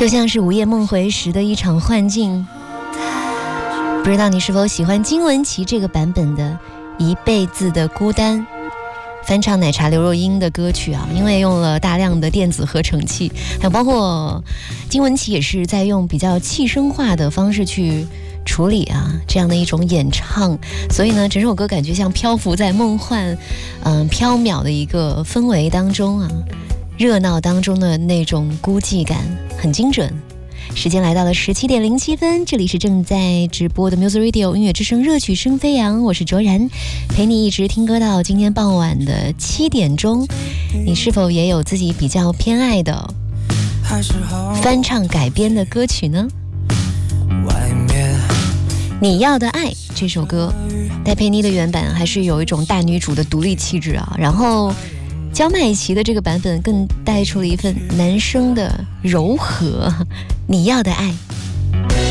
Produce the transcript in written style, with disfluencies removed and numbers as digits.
就像是午夜梦回时的一场幻境。不知道你是否喜欢金玟岐这个版本的一辈子的孤单，翻唱奶茶刘若英的歌曲啊，因为用了大量的电子合成器，还有包括金玟岐也是在用比较气声化的方式去处理啊这样的一种演唱，所以呢整首歌感觉像漂浮在梦幻缥缈的一个氛围当中啊，热闹当中的那种孤寂感很精准。时间来到了17:07，这里是正在直播的 Music Radio 音乐之声，热曲声飞扬，我是卓然，陪你一直听歌到今天傍晚的7点钟。你是否也有自己比较偏爱的翻唱改编的歌曲呢？你要的爱这首歌，戴佩妮的原版还是有一种大女主的独立气质啊，然后焦麦琪的这个版本更带出了一份男生的柔和。你要的爱。